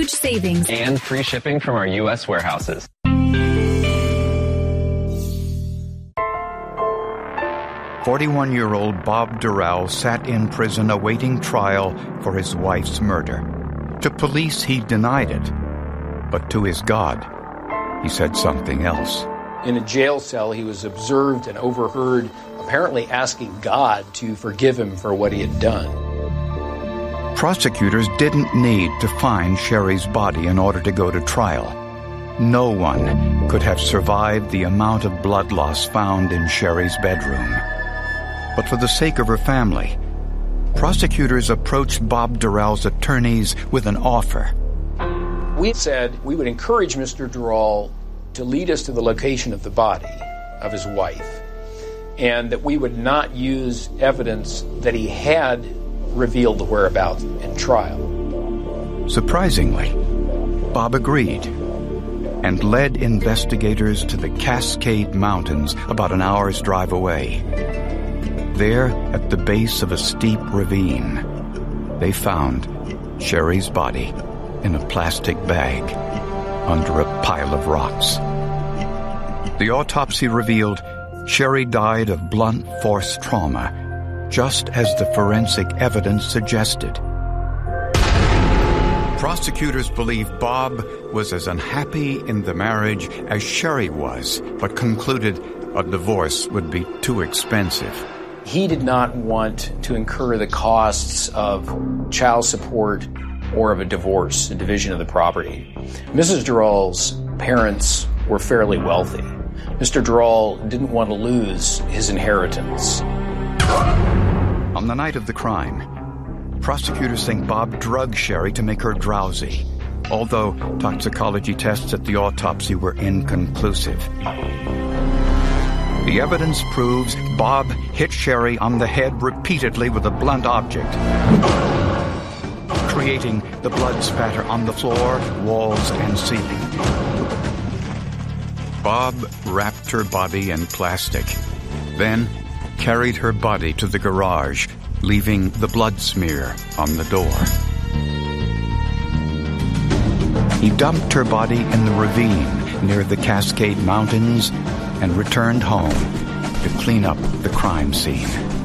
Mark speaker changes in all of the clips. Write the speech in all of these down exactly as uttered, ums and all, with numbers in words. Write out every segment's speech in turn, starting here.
Speaker 1: huge savings.
Speaker 2: And free shipping from our U S warehouses.
Speaker 3: forty-one-year-old Bob Durrell sat in prison awaiting trial for his wife's murder. To police, he denied it. But to his God, he said something else.
Speaker 4: In a jail cell, he was observed and overheard apparently asking God to forgive him for what he had done.
Speaker 3: Prosecutors didn't need to find Sherry's body in order to go to trial. No one could have survived the amount of blood loss found in Sherry's bedroom. But for the sake of her family, prosecutors approached Bob Durrell's attorneys with an offer.
Speaker 4: We said we would encourage Mister Durrell to lead us to the location of the body of his wife, and that we would not use evidence that he had revealed the whereabouts in trial.
Speaker 3: Surprisingly, Bob agreed and led investigators to the Cascade Mountains about an hour's drive away. There, at the base of a steep ravine, they found Sherry's body in a plastic bag under a pile of rocks. The autopsy revealed Sherry died of blunt force trauma, just as the forensic evidence suggested. Prosecutors believe Bob was as unhappy in the marriage as Sherry was, but concluded a divorce would be too expensive.
Speaker 4: He did not want to incur the costs of child support or of a divorce, a division of the property. Missus Durrell's parents were fairly wealthy. Mister Durrell didn't want to lose his inheritance.
Speaker 3: On the night of the crime, prosecutors think Bob drugged Sherry to make her drowsy, although toxicology tests at the autopsy were inconclusive. The evidence proves Bob hit Sherry on the head repeatedly with a blunt object, creating the blood spatter on the floor, walls, and ceiling. Bob wrapped her body in plastic, then carried her body to the garage, leaving the blood smear on the door. He dumped her body in the ravine near the Cascade Mountains and returned home to clean up the crime scene.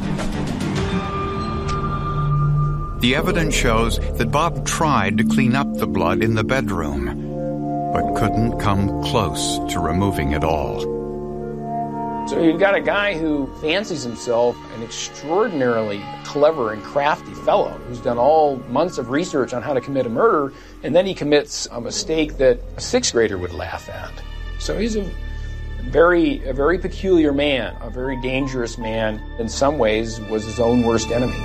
Speaker 3: The evidence shows that Bob tried to clean up the blood in the bedroom, but couldn't come close to removing it all.
Speaker 4: So you've got a guy who fancies himself an extraordinarily clever and crafty fellow who's done all months of research on how to commit a murder, and then he commits a mistake that a sixth grader would laugh at. So he's a very, a very peculiar man, a very dangerous man. In some ways, was his own worst enemy.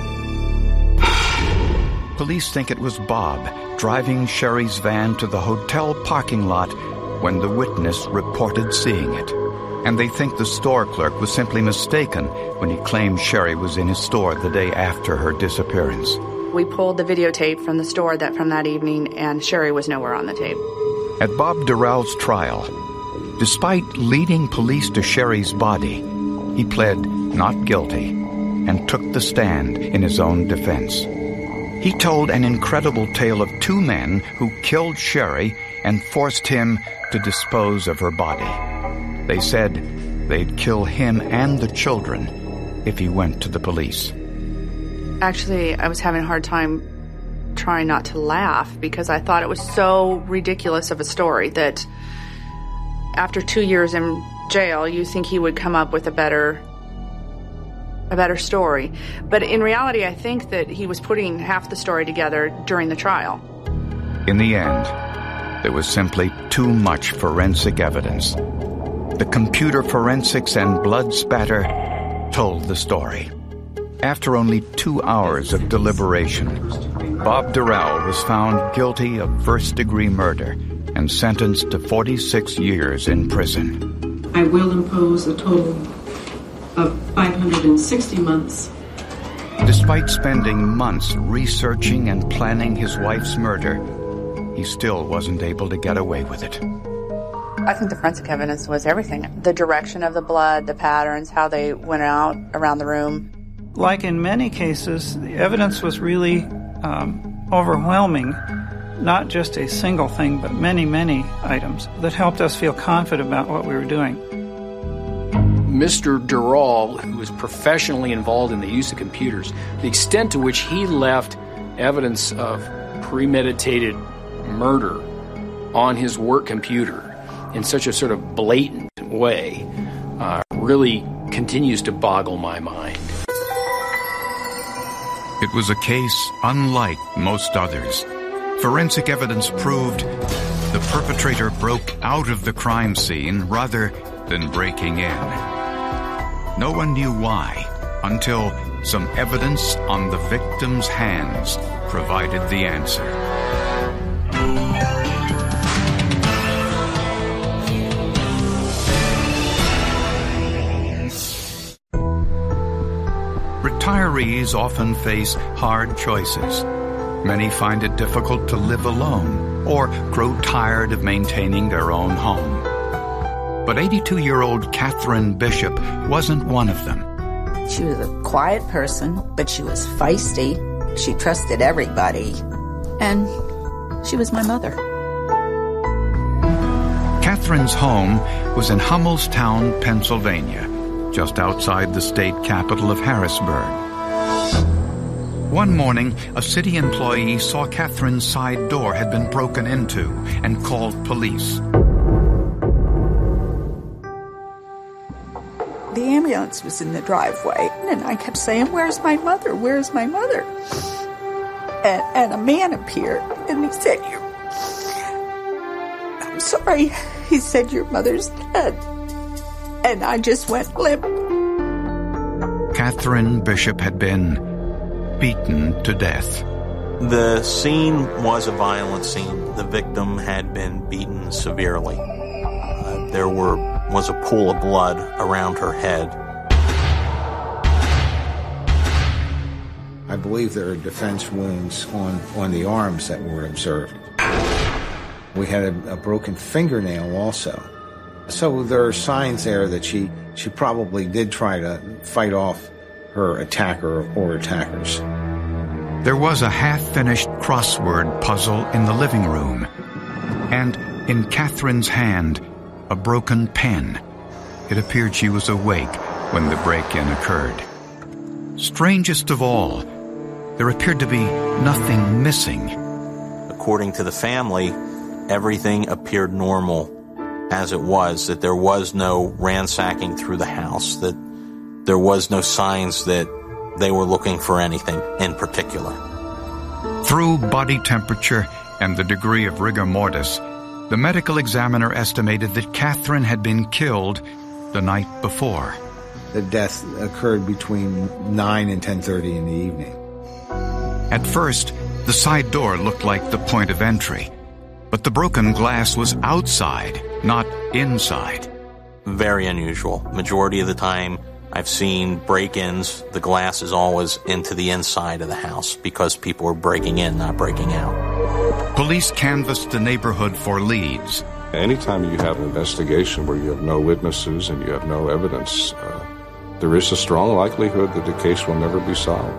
Speaker 3: Police think it was Bob driving Sherry's van to the hotel parking lot when the witness reported seeing it. And they think the store clerk was simply mistaken when he claimed Sherry was in his store the day after her disappearance.
Speaker 5: We pulled the videotape from the store that from that evening, and Sherry was nowhere on the tape.
Speaker 3: At Bob Durrell's trial, despite leading police to Sherry's body, he pled not guilty and took the stand in his own defense. He told an incredible tale of two men who killed Sherry and forced him to dispose of her body. They said they'd kill him and the children if he went to the police.
Speaker 5: Actually, I was having a hard time trying not to laugh because I thought it was so ridiculous of a story that after two years in jail, you think he would come up with a better a better story. But in reality, I think that he was putting half the story together during the trial.
Speaker 3: In the end, there was simply too much forensic evidence. The computer forensics and blood spatter told the story. After only two hours of deliberation, Bob Durrell was found guilty of first-degree murder and sentenced to forty-six years in prison.
Speaker 6: I will impose a total of five hundred sixty months.
Speaker 3: Despite spending months researching and planning his wife's murder, he still wasn't able to get away with it.
Speaker 5: I think the forensic evidence was everything. The direction of the blood, the patterns, how they went out around the room.
Speaker 7: Like in many cases, the evidence was really um, overwhelming.
Speaker 1: not just a single thing, but many, many items that helped us feel confident about what we were doing.
Speaker 4: Mister Dural, who was professionally involved in the use of computers, the extent to which he left evidence of premeditated murder on his work computer in such a sort of blatant way uh, really continues to boggle my mind.
Speaker 3: It was a case unlike most others. Forensic evidence proved the perpetrator broke out of the crime scene rather than breaking in. No one knew why until some evidence on the victim's hands provided the answer. Retirees often face hard choices. Many find it difficult to live alone or grow tired of maintaining their own home. But eighty-two-year-old Catherine Bishop wasn't one of them.
Speaker 7: She was a quiet person, but she was feisty. She trusted everybody. And she was my mother.
Speaker 3: Catherine's home was in Hummelstown, Pennsylvania, just outside the state capital of Harrisburg. One morning, a city employee saw Catherine's side door had been broken into and called police.
Speaker 7: The ambulance was in the driveway, and I kept saying, "Where's my mother? Where's my mother?" And, and a man appeared, and he said, "You, I'm sorry." He said, "Your mother's dead." And I just went limp.
Speaker 3: Catherine Bishop had been beaten to death.
Speaker 8: The scene was a violent scene. The victim had been beaten severely. Uh, there were was a pool of blood around her head.
Speaker 9: I believe there are defense wounds on, on the arms that were observed. We had a, a broken fingernail also. So there are signs there that she, she probably did try to fight off her attacker or attackers.
Speaker 3: There was a half-finished crossword puzzle in the living room, and in Catherine's hand, a broken pen. It appeared she was awake when the break-in occurred. Strangest of all, there appeared to be nothing missing.
Speaker 8: According to the family, everything appeared normal as it was, that there was no ransacking through the house, that there was no signs that they were looking for anything in particular.
Speaker 3: Through body temperature and the degree of rigor mortis, the medical examiner estimated that Catherine had been killed the night before.
Speaker 9: The death occurred between nine and ten thirty in the evening.
Speaker 3: At first, the side door looked like the point of entry, but the broken glass was outside, not inside.
Speaker 8: Very unusual. Majority of the time, I've seen break-ins, the glass is always into the inside of the house because people are breaking in, not breaking out.
Speaker 3: Police canvassed the neighborhood for leads.
Speaker 10: Anytime you have an investigation where you have no witnesses and you have no evidence, uh, there is a strong likelihood that the case will never be solved.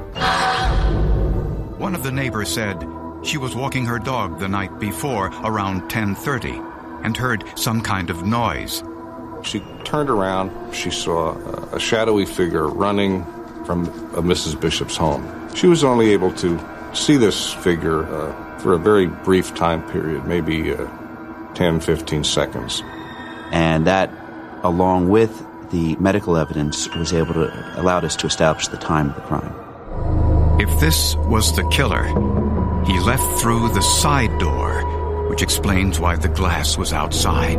Speaker 3: One of the neighbors said she was walking her dog the night before around ten thirty and heard some kind of noise.
Speaker 10: She turned around, she saw a shadowy figure running from uh, Missus Bishop's home. She was only able to see this figure uh, for a very brief time period, maybe uh, ten, fifteen seconds.
Speaker 11: And that, along with the medical evidence, was able to allowed us to establish the time of the crime.
Speaker 3: If this was the killer, he left through the side door, which explains why the glass was outside.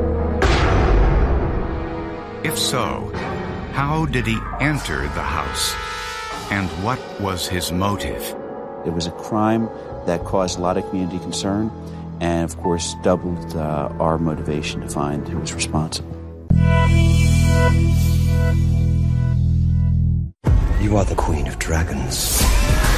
Speaker 3: If so, how did he enter the house? And what was his motive?
Speaker 11: It was a crime that caused a lot of community concern and, of course, doubled uh, our motivation to find who was responsible.
Speaker 12: You are the Queen of Dragons.